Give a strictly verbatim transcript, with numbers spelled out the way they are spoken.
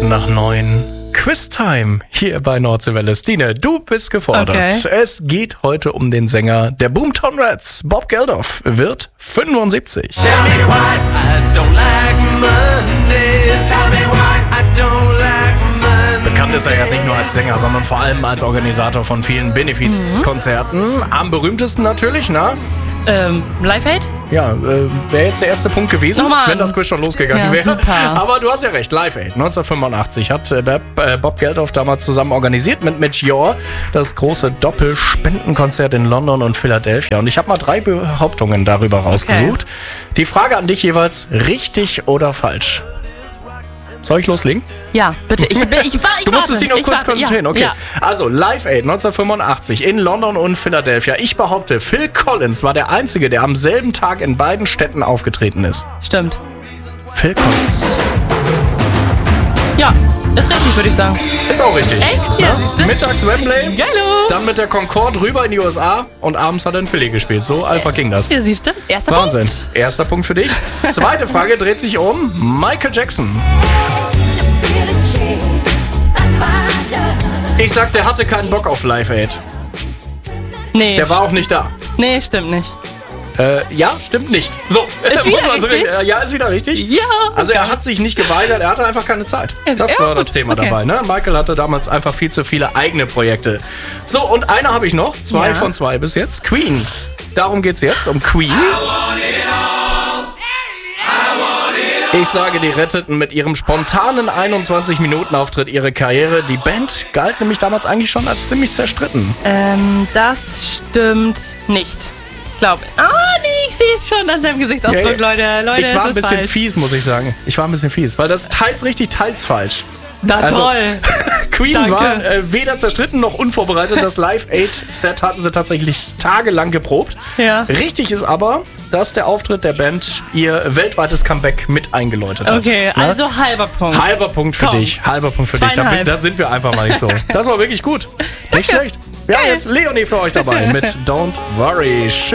Minuten nach neun. Quiztime hier bei Nordseewelle. Stine, du bist gefordert. Okay. Es geht heute um den Sänger der Boomtown Rats. Bob Geldof wird fünfundsiebzig. Tell me why I don't like Mondays. Tell me why I don't like Mondays. Bekannt ist er ja nicht nur als Sänger, sondern vor allem als Organisator von vielen Benefizkonzerten. Mhm. Am berühmtesten natürlich, na? Ähm, Live-Aid? Ja, äh, wäre jetzt der erste Punkt gewesen, Nochmal. wenn das Quiz schon losgegangen Ja, wäre. super. Aber du hast ja recht, Live Aid neunzehnhundertfünfundachtzig hat äh, Bob Geldof damals zusammen organisiert mit Mitch Yore das große Doppelspendenkonzert in London und Philadelphia. Und ich habe mal drei Behauptungen darüber rausgesucht. Okay. Die Frage an dich jeweils, richtig oder falsch? Soll ich loslegen? Ja, bitte. Ich, ich, ich, ich Du musstest dich noch ich kurz warte. konzentrieren, Ja, okay. ja. Also, Live Aid neunzehnhundertfünfundachtzig in London und Philadelphia. Ich behaupte, Phil Collins war der Einzige, der am selben Tag in beiden Städten aufgetreten ist. Stimmt. Phil Collins. Ja, ist richtig, würde ich sagen. Ist auch richtig. Echt? Ja, Na? siehst du? Mittags Wembley, Hallo. dann mit der Concorde rüber in die U S A und abends hat er in Philly gespielt. So einfach ging das. Hier siehst du. Erster Wahnsinn. Punkt. Erster Punkt für dich. Zweite Frage dreht sich um Michael Jackson. Ich sag, der hatte keinen Bock auf Live Aid. Nee. Der war auch nicht da. Nee, stimmt nicht. Äh, ja, stimmt nicht. So, Ist muss wieder man so- richtig? äh, ja, ist wieder richtig. Ja. Also er hat sich nicht geweigert, er hatte einfach keine Zeit. Also, Das ja, war das gut, Thema okay. dabei. Ne? Michael hatte damals einfach viel zu viele eigene Projekte. So, und eine habe ich noch. Zwei Ja. von zwei bis jetzt. Queen. Darum geht's jetzt, um Queen. Ich sage, die retteten mit ihrem spontanen einundzwanzig-Minuten-Auftritt ihre Karriere. Die Band galt nämlich damals eigentlich schon als ziemlich zerstritten. Ähm, das stimmt nicht. Glaube. Ah, nee, ich sehe es schon an seinem Gesichtsausdruck, Ja, Leute. Leute, ich war ein es ist bisschen falsch. fies, muss ich sagen. Ich war ein bisschen fies, weil das teils richtig, teils falsch. Na Also, toll. Queen Danke. war äh, weder zerstritten noch unvorbereitet. Das Live-Aid-Set hatten sie tatsächlich tagelang geprobt. Ja. Richtig ist aber, dass der Auftritt der Band ihr weltweites Comeback mit eingeläutet hat. Okay, Ne? also halber Punkt. Halber Punkt für Komm. dich. Halber Punkt für dich. Da, bin- Zweieinhalb. da sind wir einfach mal nicht so. Das war wirklich gut. Nicht schlecht. Wir haben Geil. jetzt Leonie für euch dabei mit Don't Worry. Schön.